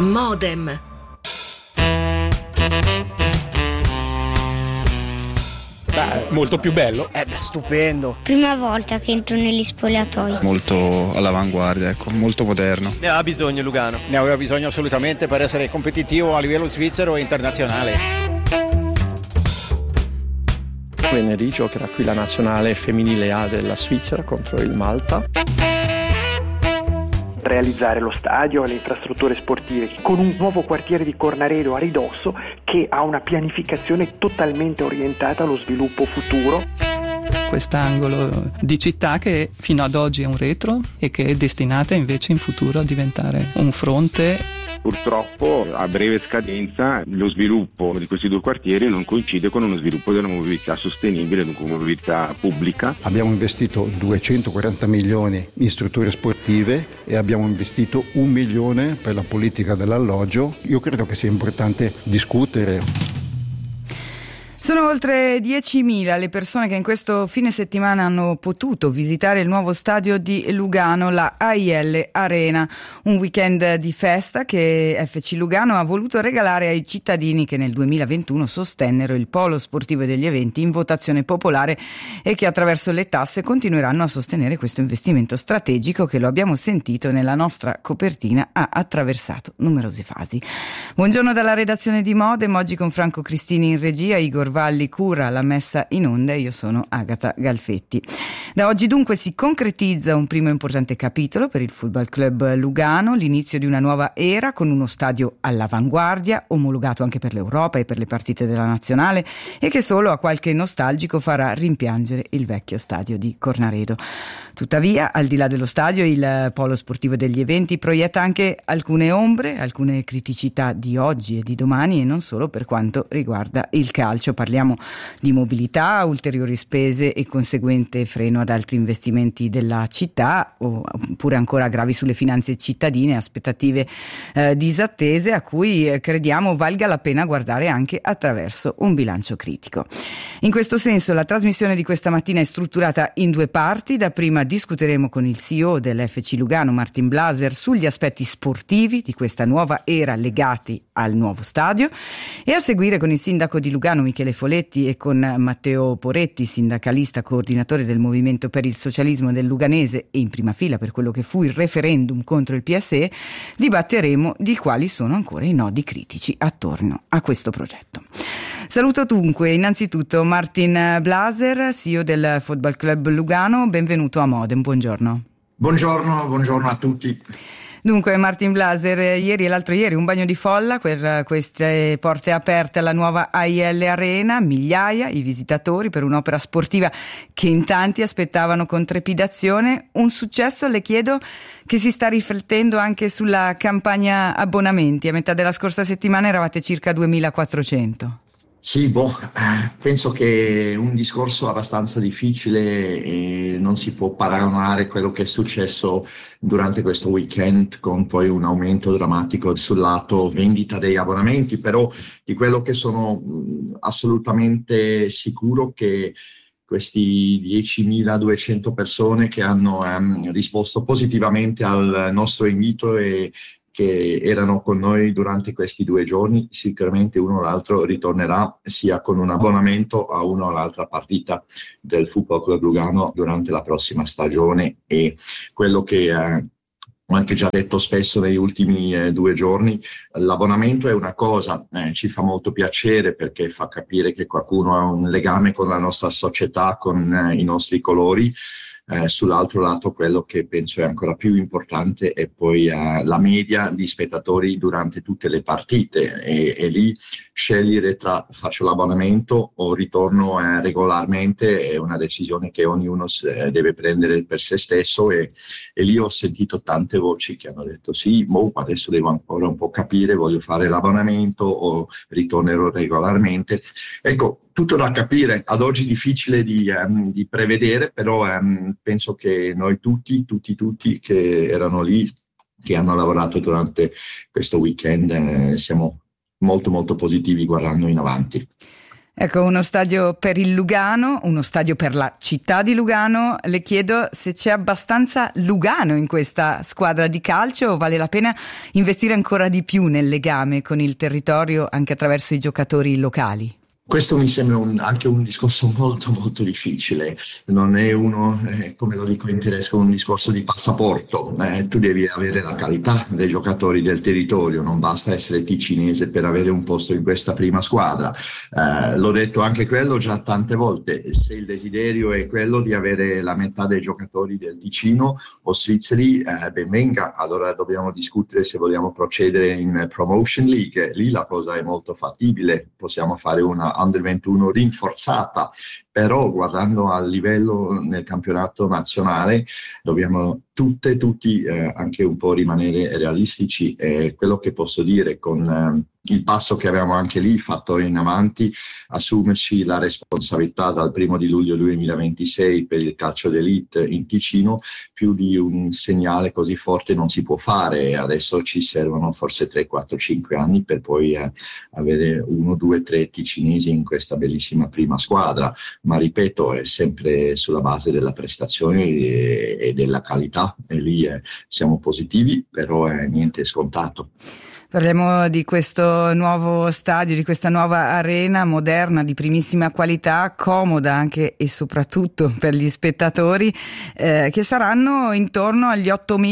Modem. Molto più bello. Stupendo. Prima volta che entro negli spogliatoi. Molto all'avanguardia, ecco, molto moderno. Ne aveva bisogno Lugano. Ne aveva bisogno assolutamente per essere competitivo a livello svizzero e internazionale. Venerdì giocherà qui la nazionale femminile A della Svizzera contro il Malta. Realizzare lo stadio e le infrastrutture sportive con un nuovo quartiere di Cornaredo a ridosso che ha una pianificazione totalmente orientata allo sviluppo futuro. Quest'angolo di città che fino ad oggi è un retro e che è destinata invece in futuro a diventare un fronte. Purtroppo a breve scadenza lo sviluppo di questi due quartieri non coincide con uno sviluppo della mobilità sostenibile, dunque mobilità pubblica. Abbiamo investito 240 milioni in strutture sportive e abbiamo investito 1 milione per la politica dell'alloggio. Io credo che sia importante discutere. Sono oltre 10.000 le persone che in questo fine settimana hanno potuto visitare il nuovo stadio di Lugano, la AIL Arena, un weekend di festa che FC Lugano ha voluto regalare ai cittadini che nel 2021 sostennero il polo sportivo degli eventi in votazione popolare e che attraverso le tasse continueranno a sostenere questo investimento strategico che, lo abbiamo sentito nella nostra copertina, ha attraversato numerose fasi. Buongiorno dalla redazione di Modem, oggi con Franco Cristini in regia, Igor Valli cura la messa in onda e io sono Agata Galfetti. Da oggi dunque si concretizza un primo importante capitolo per il Football Club Lugano, l'inizio di una nuova era con uno stadio all'avanguardia, omologato anche per l'Europa e per le partite della nazionale e che solo a qualche nostalgico farà rimpiangere il vecchio stadio di Cornaredo. Tuttavia, al di là dello stadio, il polo sportivo degli eventi proietta anche alcune ombre, alcune criticità di oggi e di domani e non solo per quanto riguarda il calcio. Parliamo di mobilità, ulteriori spese e conseguente freno ad altri investimenti della città, oppure ancora aggravi sulle finanze cittadine, aspettative disattese a cui crediamo valga la pena guardare anche attraverso un bilancio critico. In questo senso la trasmissione di questa mattina è strutturata in due parti. Dapprima discuteremo con il CEO dell'FC Lugano, Martin Blaser, sugli aspetti sportivi di questa nuova era legati al nuovo stadio e a seguire con il sindaco di Lugano Michele Foletti e con Matteo Poretti, sindacalista coordinatore del Movimento per il Socialismo del Luganese e in prima fila per quello che fu il referendum contro il PSE, dibatteremo di quali sono ancora i nodi critici attorno a questo progetto. Saluto dunque innanzitutto Martin Blaser, CEO del Football Club Lugano, benvenuto a Modem, buongiorno. Buongiorno a tutti. Dunque Martin Blaser, ieri e l'altro ieri un bagno di folla per queste porte aperte alla nuova AIL Arena, migliaia i visitatori per un'opera sportiva che in tanti aspettavano con trepidazione, un successo, le chiedo, che si sta riflettendo anche sulla campagna abbonamenti. A metà della scorsa settimana eravate circa 2.400. Sì, penso che è un discorso abbastanza difficile e non si può paragonare quello che è successo durante questo weekend con poi un aumento drammatico sul lato vendita degli abbonamenti, però di quello che sono assolutamente sicuro che questi 10.200 persone che hanno risposto positivamente al nostro invito e che erano con noi durante questi 2 giorni, sicuramente uno o l'altro ritornerà sia con un abbonamento a una o l'altra partita del Football Club Lugano durante la prossima stagione. E quello che ho anche già detto spesso negli ultimi 2 giorni, l'abbonamento è una cosa, ci fa molto piacere perché fa capire che qualcuno ha un legame con la nostra società, con i nostri colori. Sull'altro lato quello che penso è ancora più importante è poi la media di spettatori durante tutte le partite e lì scegliere tra faccio l'abbonamento o ritorno regolarmente è una decisione che ognuno deve prendere per se stesso e lì ho sentito tante voci che hanno detto sì, adesso devo ancora un po' capire, voglio fare l'abbonamento o ritornerò regolarmente. Ecco, tutto da capire, ad oggi difficile di prevedere, però penso che noi tutti che erano lì, che hanno lavorato durante questo weekend, siamo molto molto positivi guardando in avanti. Ecco, uno stadio per il Lugano, uno stadio per la città di Lugano. Le chiedo se c'è abbastanza Lugano in questa squadra di calcio o vale la pena investire ancora di più nel legame con il territorio anche attraverso i giocatori locali. Questo mi sembra anche un discorso molto molto difficile, non è uno, come lo dico in tedesco, un discorso di passaporto. Tu devi avere la qualità dei giocatori del territorio, non basta essere ticinese per avere un posto in questa prima squadra. L'ho detto anche quello già tante volte, se il desiderio è quello di avere la metà dei giocatori del Ticino o svizzeri, ben venga, allora dobbiamo discutere se vogliamo procedere in Promotion League. Lì la cosa è molto fattibile, possiamo fare una Under 21 rinforzata, però guardando al livello nel campionato nazionale dobbiamo tutti anche un po' rimanere realistici. Quello che posso dire con il passo che abbiamo anche lì fatto in avanti, assumerci la responsabilità dal 1 luglio 2026 per il calcio d'elite in Ticino, più di un segnale così forte non si può fare. Adesso ci servono forse 3, 4, 5 anni per poi avere 1, 2, 3 ticinesi in questa bellissima prima squadra, ma ripeto, è sempre sulla base della prestazione e della qualità, e lì siamo positivi, però niente è scontato. Parliamo di questo nuovo stadio, di questa nuova arena moderna di primissima qualità, comoda anche e soprattutto per gli spettatori, che saranno intorno agli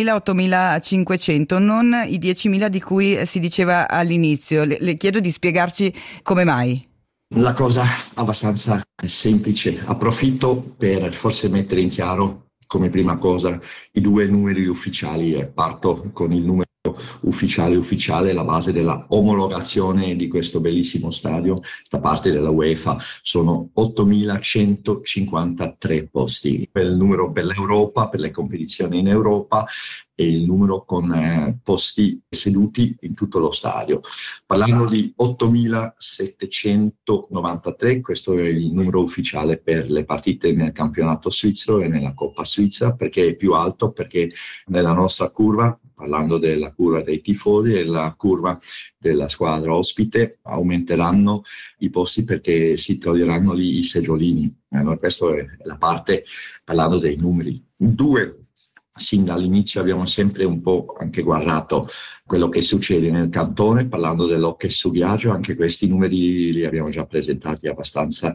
8.000-8.500, non i 10.000 di cui si diceva all'inizio. Le chiedo di spiegarci come mai. La cosa abbastanza semplice, approfitto per forse mettere in chiaro come prima cosa i 2 numeri ufficiali e parto con il numero ufficiale, la base della omologazione di questo bellissimo stadio da parte della UEFA sono 8.153 posti, il numero per l'Europa, per le competizioni in Europa, e il numero con posti seduti in tutto lo stadio. Parlando di 8.793, questo è il numero ufficiale per le partite nel campionato svizzero e nella Coppa Svizzera, perché è più alto, perché nella nostra curva, parlando della curva dei tifosi e la curva della squadra ospite, aumenteranno i posti perché si toglieranno lì i seggiolini. Allora, questa è la parte parlando dei numeri. 2, sin dall'inizio abbiamo sempre un po' anche guardato quello che succede nel cantone, parlando dell'hockey su ghiaccio, anche questi numeri li abbiamo già presentati abbastanza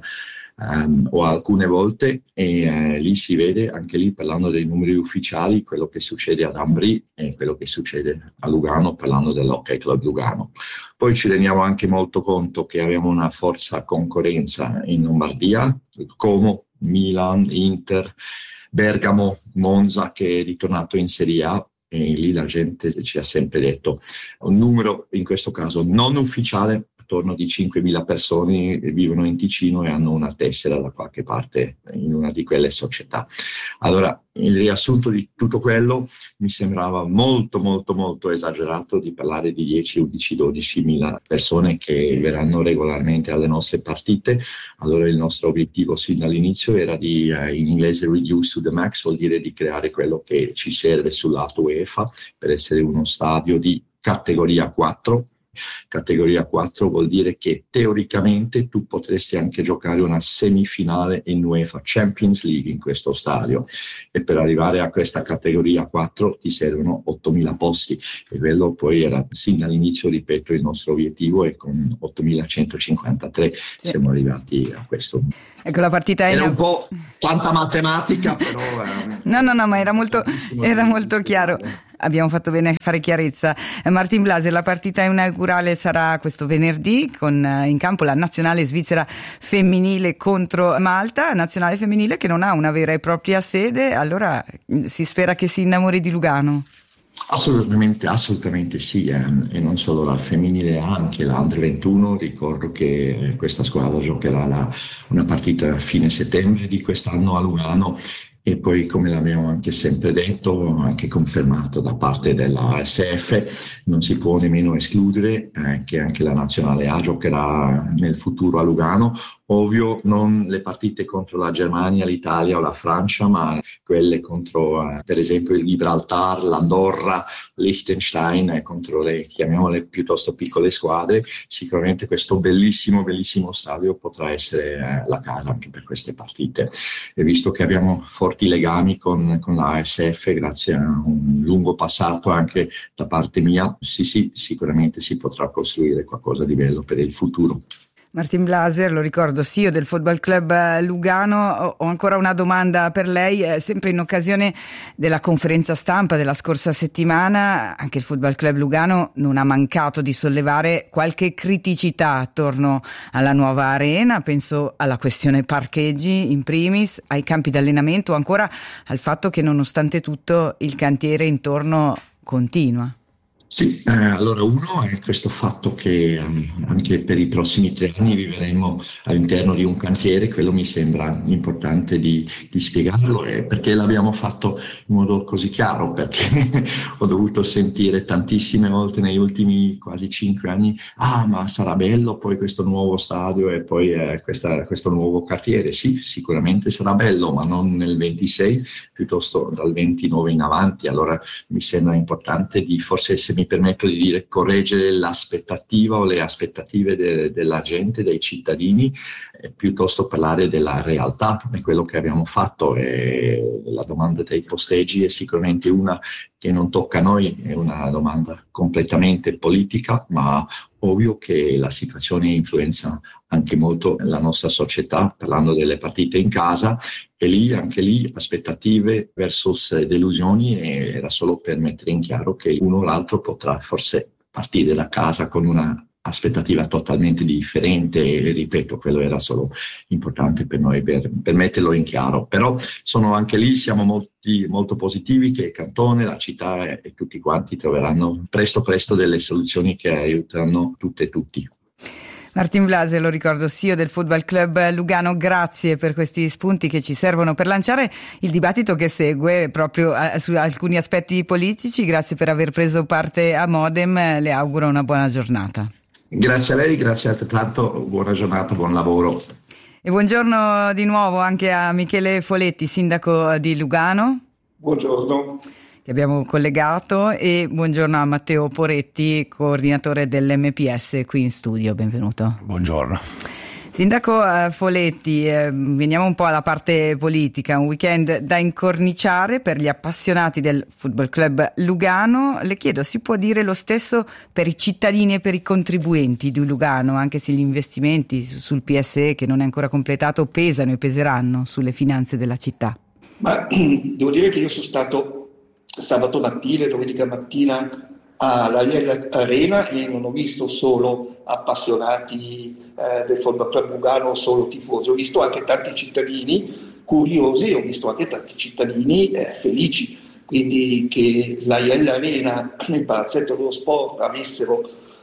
o alcune volte, e lì si vede, anche lì parlando dei numeri ufficiali, quello che succede ad Ambri e quello che succede a Lugano, parlando dell'Hockey Club Lugano. Poi ci rendiamo anche molto conto che abbiamo una forza concorrenza in Lombardia, Como, Milan, Inter, Bergamo, Monza, che è ritornato in Serie A, e lì la gente ci ha sempre detto un numero, in questo caso non ufficiale, attorno di 5.000 persone vivono in Ticino e hanno una tessera da qualche parte in una di quelle società. Allora, il riassunto di tutto quello mi sembrava molto molto molto esagerato di parlare di 10, 11, 12.000 persone che verranno regolarmente alle nostre partite. Allora il nostro obiettivo sin dall'inizio era di, in inglese reduce to the max, vuol dire di creare quello che ci serve sul lato UEFA per essere uno stadio di categoria 4. Categoria 4 vuol dire che teoricamente tu potresti anche giocare una semifinale in UEFA Champions League in questo stadio, e per arrivare a questa categoria 4 ti servono 8.000 posti, e quello poi era sin dall'inizio, ripeto, il nostro obiettivo, e con 8.153 siamo arrivati a questo. Ecco, la partita era un po' tanta matematica, però no, ma era molto chiaro. Abbiamo fatto bene a fare chiarezza. Martin Blaser, la partita inaugurale sarà questo venerdì con in campo la nazionale svizzera femminile contro Malta, nazionale femminile che non ha una vera e propria sede, allora si spera che si innamori di Lugano. Assolutamente sì, e non solo la femminile, anche la Under 21. Ricordo che questa squadra giocherà una partita a fine settembre di quest'anno a Lugano, e poi, come l'abbiamo anche sempre detto, anche confermato da parte della ASF, non si può nemmeno escludere che anche la nazionale A giocherà nel futuro a Lugano, Ovvio, non le partite contro la Germania, l'Italia o la Francia, ma quelle contro, per esempio, il Gibraltar, l'Andorra, Liechtenstein, contro le, chiamiamole, piuttosto piccole squadre. Sicuramente questo bellissimo stadio potrà essere la casa anche per queste partite. E visto che abbiamo forti legami con la ASF, grazie a un lungo passato anche da parte mia, sì, sicuramente si potrà costruire qualcosa di bello per il futuro. Martin Blaser, lo ricordo, CEO del Football Club Lugano. Ho ancora una domanda per lei, sempre in occasione della conferenza stampa della scorsa settimana. Anche il Football Club Lugano non ha mancato di sollevare qualche criticità attorno alla nuova arena. Penso alla questione parcheggi in primis, ai campi d'allenamento o ancora al fatto che nonostante tutto il cantiere intorno continua. Sì, allora uno è questo fatto che anche per i prossimi 3 anni vivremo all'interno di un cantiere. Quello mi sembra importante di spiegarlo, perché l'abbiamo fatto in modo così chiaro, perché ho dovuto sentire tantissime volte negli ultimi quasi 5 anni ma sarà bello poi questo nuovo stadio e poi questo nuovo quartiere. Sì, sicuramente sarà bello, ma non nel 26, piuttosto dal 29 in avanti. Allora mi sembra importante forse, se mi permetto di dire, correggere l'aspettativa o le aspettative della gente, dei cittadini, piuttosto parlare della realtà. È quello che abbiamo fatto, e la domanda dei posteggi è sicuramente una che non tocca a noi, è una domanda completamente politica, ma ovvio che la situazione influenza anche molto la nostra società, parlando delle partite in casa, e anche lì aspettative versus delusioni, e era solo per mettere in chiaro che uno o l'altro potrà forse partire da casa con una aspettativa totalmente differente, e ripeto, quello era solo importante per noi per metterlo in chiaro. Però sono anche lì, siamo molto positivi che il cantone, la città e tutti quanti troveranno presto delle soluzioni che aiutano tutte e tutti. Martin Blaser, lo ricordo, CEO del Football Club Lugano, grazie per questi spunti che ci servono per lanciare il dibattito che segue proprio su alcuni aspetti politici. Grazie per aver preso parte a Modem, le auguro una buona giornata. Grazie a lei, grazie altrettanto, buona giornata, buon lavoro. E buongiorno di nuovo anche a Michele Foletti, sindaco di Lugano. Buongiorno. Che abbiamo collegato, e buongiorno a Matteo Poretti, coordinatore dell'MPS qui in studio, benvenuto. Buongiorno. Sindaco Foletti, veniamo un po' alla parte politica. Un weekend da incorniciare per gli appassionati del Football Club Lugano. Le chiedo, si può dire lo stesso per i cittadini e per i contribuenti di Lugano, anche se gli investimenti sul PSE, che non è ancora completato, pesano e peseranno sulle finanze della città? Ma devo dire che io sono stato sabato mattina e domenica mattina alla IEL Arena e non ho visto solo appassionati del Football Club Lugano, solo tifosi, ho visto anche tanti cittadini curiosi e ho visto anche tanti cittadini felici, quindi che la IEL Arena e il Palazzetto dello Sport avessero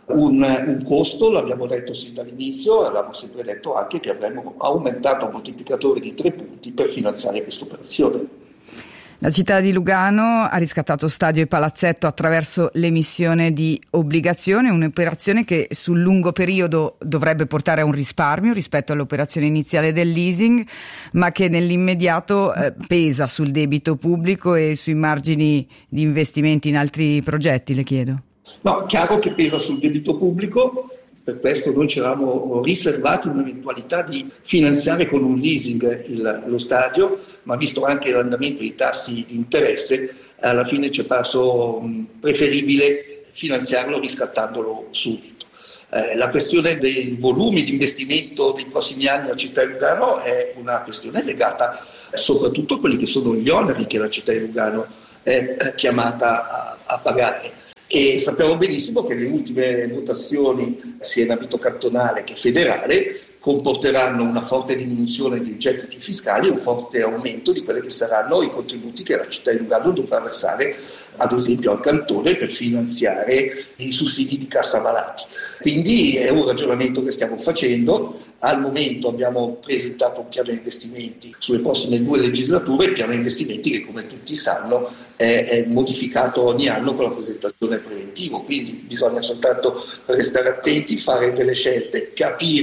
un costo, l'abbiamo detto sin dall'inizio, abbiamo sempre detto anche che avremmo aumentato un moltiplicatore di 3 punti per finanziare questa operazione. La città di Lugano ha riscattato stadio e palazzetto attraverso l'emissione di obbligazioni, un'operazione che sul lungo periodo dovrebbe portare a un risparmio rispetto all'operazione iniziale del leasing, ma che nell'immediato pesa sul debito pubblico e sui margini di investimenti in altri progetti, le chiedo. No, chiaro che pesa sul debito pubblico. Per questo noi ci eravamo riservati un'eventualità di finanziare con un leasing lo stadio, ma visto anche l'andamento dei tassi di interesse, alla fine ci è parso preferibile finanziarlo riscattandolo subito. La questione dei volumi di investimento dei prossimi anni alla città di Lugano è una questione legata soprattutto a quelli che sono gli oneri che la città di Lugano è chiamata a pagare. E sappiamo benissimo che le ultime votazioni, sia in ambito cantonale che federale, comporteranno una forte diminuzione dei gettiti fiscali e un forte aumento di quelli che saranno i contributi che la città di Lugano dovrà versare, ad esempio al cantone, per finanziare i sussidi di cassa malati. Quindi è un ragionamento che stiamo facendo. Al momento abbiamo presentato un piano di investimenti sulle prossime 2 legislature, il piano di investimenti che, come tutti sanno, è modificato ogni anno con la presentazione preventiva, quindi bisogna soltanto restare attenti, fare delle scelte, capire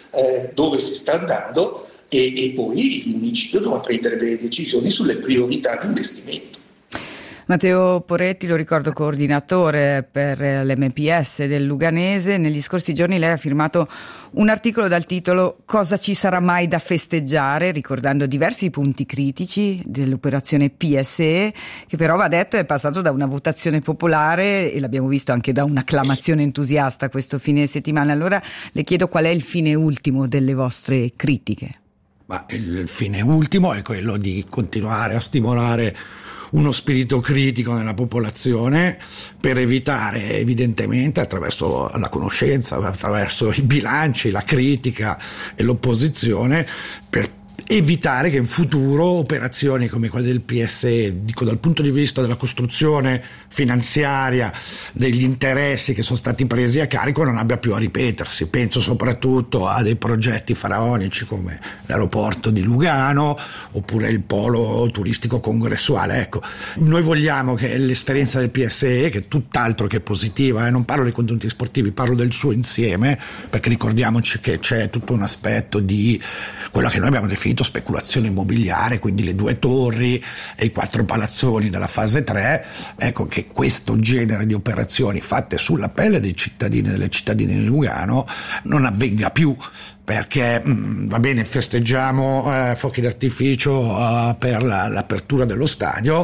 dove si sta andando e poi il municipio dovrà prendere delle decisioni sulle priorità di investimento. Matteo Poretti, lo ricordo, coordinatore per l'MPS del Luganese. Negli scorsi giorni lei ha firmato un articolo dal titolo "Cosa ci sarà mai da festeggiare?", ricordando diversi punti critici dell'operazione PSE, che però, va detto, è passato da una votazione popolare e l'abbiamo visto anche da un'acclamazione entusiasta questo fine settimana. Allora le chiedo qual è il fine ultimo delle vostre critiche. Ma il fine ultimo è quello di continuare a stimolare uno spirito critico nella popolazione per evitare, evidentemente, attraverso la conoscenza, attraverso i bilanci, la critica e l'opposizione, per evitare che in futuro operazioni come quelle del PSE, dico dal punto di vista della costruzione finanziaria, degli interessi che sono stati presi a carico, non abbia più a ripetersi. Penso soprattutto a dei progetti faraonici come l'aeroporto di Lugano oppure il polo turistico congressuale. Ecco, noi vogliamo che l'esperienza del PSE, che è tutt'altro che positiva, non parlo dei contenuti sportivi, parlo del suo insieme, perché ricordiamoci che c'è tutto un aspetto di quella che noi abbiamo definito speculazione immobiliare, quindi le 2 torri e i 4 palazzoni della fase 3, ecco, che questo genere di operazioni fatte sulla pelle dei cittadini e delle cittadine di Lugano non avvenga più, perché va bene, festeggiamo fuochi d'artificio per l'apertura dello stadio,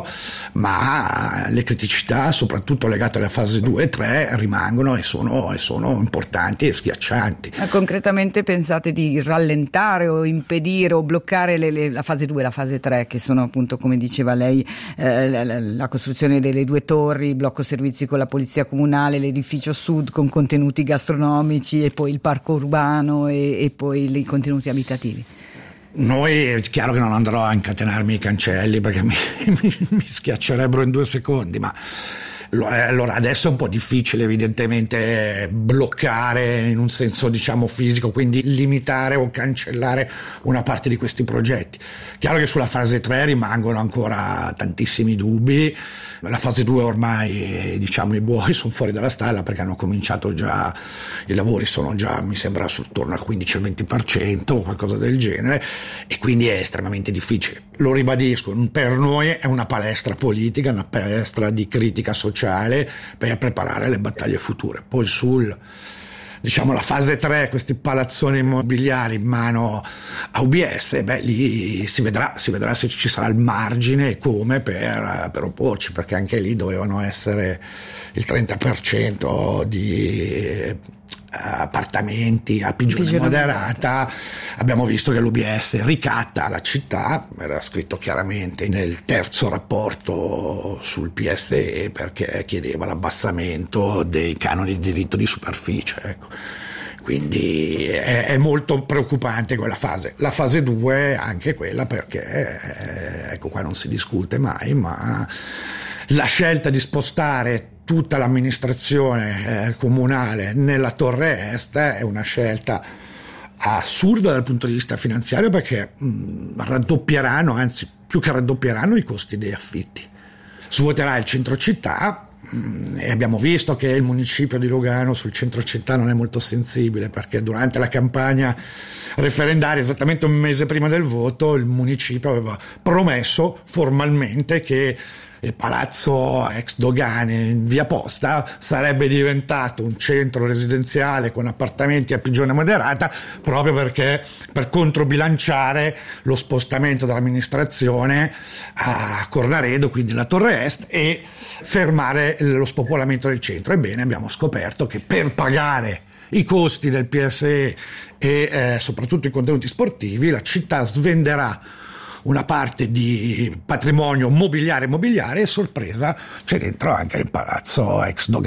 ma le criticità, soprattutto legate alla fase 2 e 3, rimangono e sono importanti e schiaccianti. Ma concretamente pensate di rallentare o impedire o bloccare la fase 2 e la fase 3, che sono appunto, come diceva lei, la costruzione delle 2 torri, il blocco servizi con la polizia comunale, l'edificio sud con contenuti gastronomici e poi il parco urbano e poi i contenuti abitativi? Noi è chiaro che non andrò a incatenarmi i cancelli perché mi schiaccerebbero in 2 secondi, ma allora adesso è un po' difficile evidentemente bloccare in un senso, diciamo, fisico, quindi limitare o cancellare una parte di questi progetti. Chiaro che sulla fase 3 rimangono ancora tantissimi dubbi. La fase 2 ormai, diciamo, i buoi sono fuori dalla stalla perché hanno cominciato già, i lavori sono già, mi sembra, attorno al 15-20% o qualcosa del genere, e quindi è estremamente difficile. Lo ribadisco, per noi è una palestra politica, una palestra di critica sociale per preparare le battaglie future. Poi diciamo la fase 3, questi palazzoni immobiliari in mano a UBS, lì si vedrà se ci sarà il margine e come per opporci, perché anche lì dovevano essere il 30% di appartamenti a pigione moderata. Abbiamo visto che l'UBS ricatta la città, era scritto chiaramente nel terzo rapporto sul PSE, perché chiedeva l'abbassamento dei canoni di diritto di superficie, ecco. Quindi è molto preoccupante quella fase. La fase 2 anche quella, perché ecco qua non si discute mai, ma la scelta di spostare tutta l'amministrazione comunale nella Torre Est è una scelta assurda dal punto di vista finanziario, perché raddoppieranno, anzi più che raddoppieranno, i costi degli affitti. Svuoterà il centro città, e abbiamo visto che il municipio di Lugano sul centro città non è molto sensibile, perché durante la campagna referendaria, esattamente un mese prima del voto, il municipio aveva promesso formalmente che il palazzo ex dogane in via Posta sarebbe diventato un centro residenziale con appartamenti a pigione moderata, proprio perché per controbilanciare lo spostamento dell'amministrazione a Cornaredo, quindi la Torre Est, e fermare lo spopolamento del centro. Ebbene, abbiamo scoperto che per pagare i costi del PSE e soprattutto i contenuti sportivi, la città svenderà una parte di patrimonio mobiliare e, sorpresa, c'è dentro anche il palazzo ex dogane